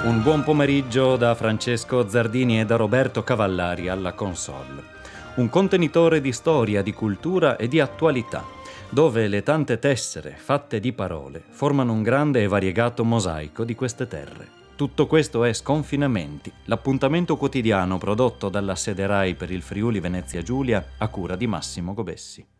Un buon pomeriggio da Francesco Zardini e da Roberto Cavallari alla console. Un contenitore di storia, di cultura e di attualità, dove le tante tessere fatte di parole formano un grande e variegato mosaico di queste terre. Tutto questo è Sconfinamenti, l'appuntamento quotidiano prodotto dalla sede RAI per il Friuli Venezia Giulia a cura di Massimo Gobessi.